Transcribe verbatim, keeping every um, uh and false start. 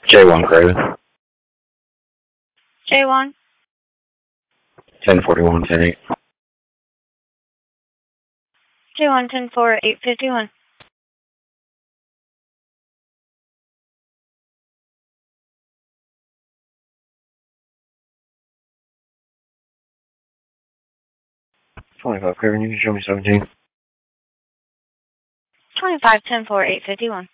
J one Craven. J one. ten forty-one, ten eight. J one, ten four, eight fifty-one. twenty-five Craven, you can show me seventeen. twenty-five, ten four, eight fifty-one.